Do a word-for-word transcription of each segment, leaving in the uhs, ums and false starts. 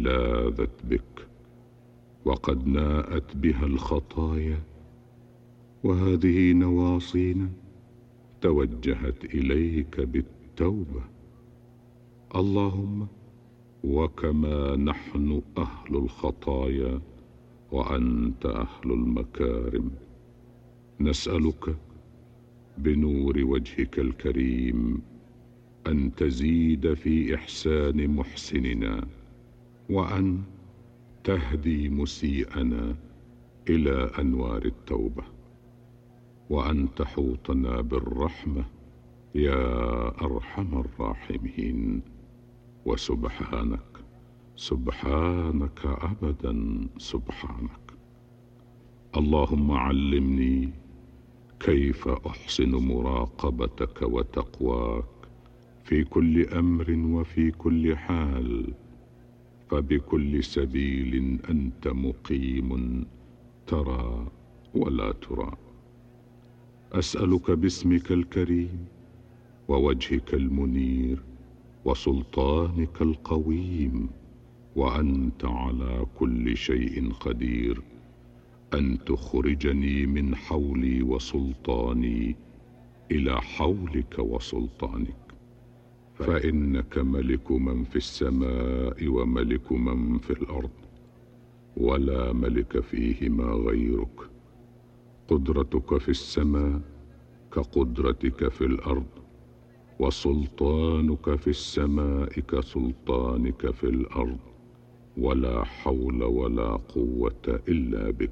لاذت بك، وقد ناءت بها الخطايا، وهذه نواصينا توجهت إليك بالتوبة. اللهم وكما نحن أهل الخطايا وأنت أهل المكارم، نسألك بنور وجهك الكريم أن تزيد في إحسان محسننا، وأن تهدي مسيئنا إلى أنوار التوبة، وأن تحوطنا بالرحمة يا أرحم الراحمين. وسبحانك سبحانك أبدا سبحانك. اللهم علمني كيف أحسن مراقبتك وتقواك في كل أمر وفي كل حال، فبكل سبيل أنت مقيم ترى ولا ترى. أسألك باسمك الكريم ووجهك المنير وسلطانك القويم، وأنت على كل شيء قدير، أن تخرجني من حولي وسلطاني إلى حولك وسلطانك، فإنك ملك من في السماء وملك من في الأرض، ولا ملك فيهما غيرك. قدرتك في السماء كقدرتك في الأرض، وسلطانك في السماء كسلطانك في الأرض، ولا حول ولا قوة إلا بك.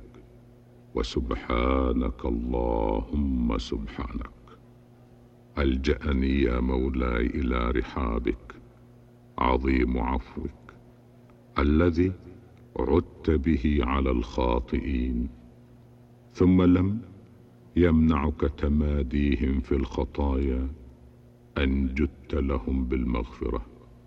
وسبحانك اللهم سبحانك. ألجأني يا مولاي إلى رحابك عظيم عفوك الذي عدت به على الخاطئين، ثم لم يمنعك تماديهم في الخطايا أن جدت لهم بالمغفرة.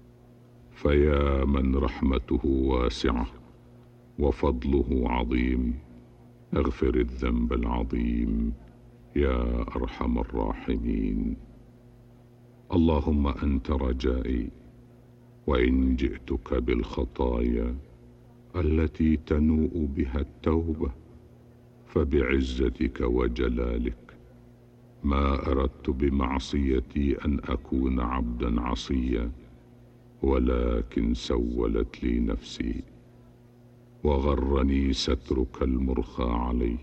فيا من رحمته واسعة وفضله عظيم، اغفر الذنب العظيم يا أرحم الراحمين. اللهم أنت رجائي، وإن جئتك بالخطايا التي تنوء بها التوبة فبعزتك وجلالك ما أردت بمعصيتي أن أكون عبدا عصيا، ولكن سولت لي نفسي وغرني سترك المرخى علي،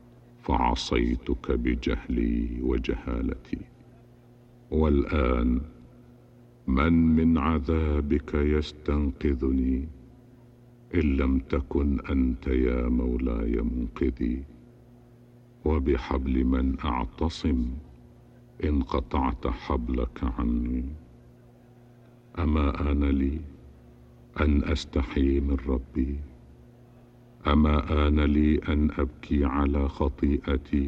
فعصيتك بجهلي وجهالتي. والآن من من عذابك يستنقذني إن لم تكن أنت يا مولاي منقذي؟ وبحبل من أعتصم إن قطعت حبلك عني؟ أما آن لي أن أستحي من ربي؟ أما آن لي أن أبكي على خطيئتي؟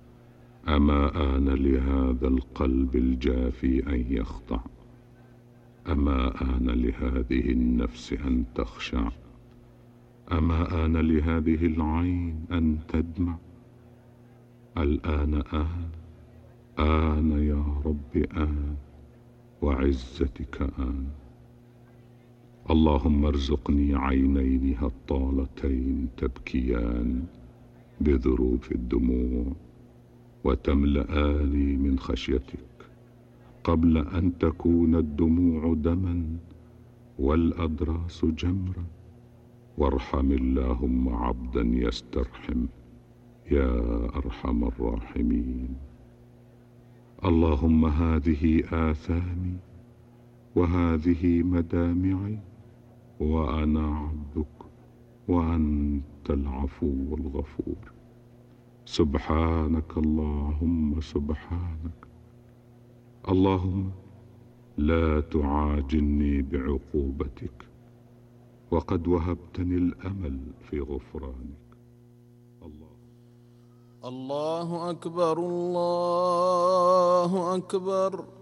أما آن لهذا القلب الجافي أن يخضع؟ أما آن لهذه النفس أن تخشع؟ أما آن لهذه العين أن تدمع؟ الآن آن آن يا رب آن، وعزتك آن. اللهم ارزقني عينين هطالتين تبكيان بذروف الدموع، وتملآني من خشيتك قبل أن تكون الدموع دما والأضراس جمرا. وارحم اللهم عبدا يسترحم يا أرحم الراحمين. اللهم هذه آثامي وهذه مدامعي، وأنا عبدك وأنت العفو الغفور. سبحانك اللهم سبحانك. اللهم لا تعاجلني بعقوبتك، وقد وهبتني الأمل في غفرانك. الله الله أكبر الله أكبر.